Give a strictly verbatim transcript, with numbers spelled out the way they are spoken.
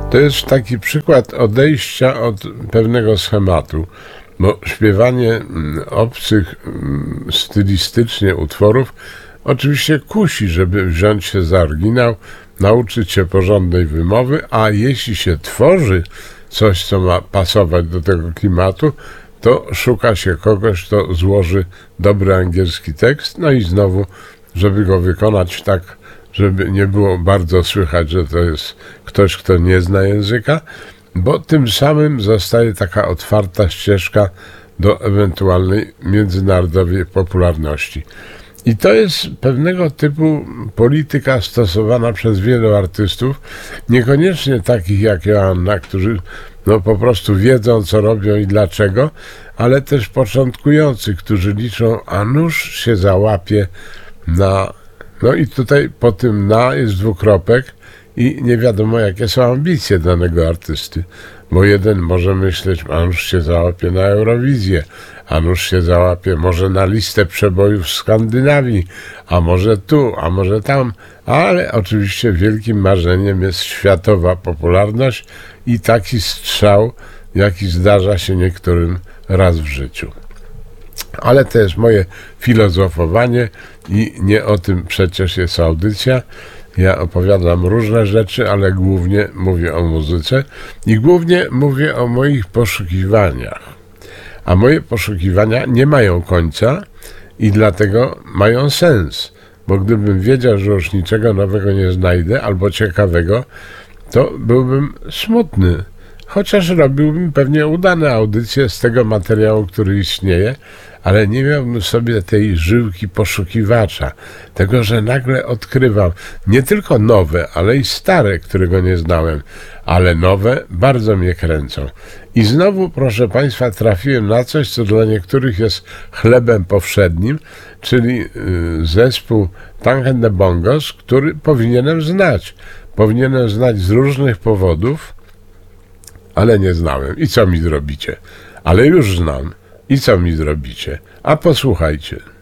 To jest taki przykład odejścia od pewnego schematu, bo śpiewanie mm, obcych mm, stylistycznie utworów oczywiście kusi, żeby wziąć się za oryginał, nauczyć się porządnej wymowy, a jeśli się tworzy coś, co ma pasować do tego klimatu, to szuka się kogoś, kto złoży dobry angielski tekst, no i znowu, żeby go wykonać tak, żeby nie było bardzo słychać, że to jest ktoś, kto nie zna języka, bo tym samym zostaje taka otwarta ścieżka do ewentualnej międzynarodowej popularności. I to jest pewnego typu polityka stosowana przez wielu artystów, niekoniecznie takich jak Joanna, którzy no po prostu wiedzą, co robią i dlaczego, ale też początkujących, którzy liczą, a nuż się załapie na... No i tutaj po tym na jest dwukropek i nie wiadomo, jakie są ambicje danego artysty, bo jeden może myśleć, a nuż się załapie na Eurowizję, a nuż się załapie może na listę przebojów w Skandynawii, a może tu, a może tam, ale oczywiście wielkim marzeniem jest światowa popularność i taki strzał, jaki zdarza się niektórym raz w życiu. Ale to jest moje filozofowanie i nie o tym przecież jest audycja. Ja opowiadam różne rzeczy, ale głównie mówię o muzyce i głównie mówię o moich poszukiwaniach. A moje poszukiwania nie mają końca i dlatego mają sens, bo gdybym wiedział, że już niczego nowego nie znajdę albo ciekawego, to byłbym smutny. Chociaż robiłbym pewnie udane audycje z tego materiału, który istnieje, ale nie miałbym sobie tej żyłki poszukiwacza, tego, że nagle odkrywam nie tylko nowe, ale i stare, którego nie znałem, ale nowe bardzo mnie kręcą. I znowu, proszę Państwa, trafiłem na coś, co dla niektórych jest chlebem powszednim, czyli yy, zespół Tank and the Bongos, który powinienem znać. Powinienem znać z różnych powodów, ale nie znałem. I co mi zrobicie? Ale już znam. I co mi zrobicie? A posłuchajcie.